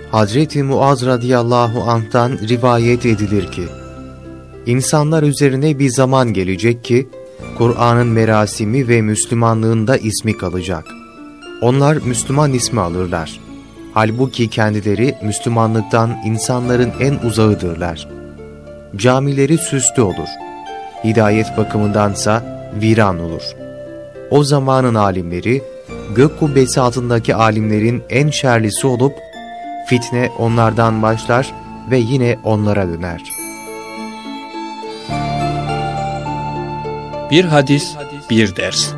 Hazreti Muaz radıyallahu anh'tan rivayet edilir ki, İnsanlar üzerine bir zaman gelecek ki, Kur'an'ın merasimi ve Müslümanlığında ismi kalacak. Onlar Müslüman ismi alırlar. Halbuki kendileri Müslümanlıktan insanların en uzağıdırlar. Camileri süslü olur. Hidayet bakımındansa viran olur. O zamanın alimleri, gök kubbesi altındaki alimlerin en şerlisi olup, fitne onlardan başlar ve yine onlara döner. Bir hadis, bir ders.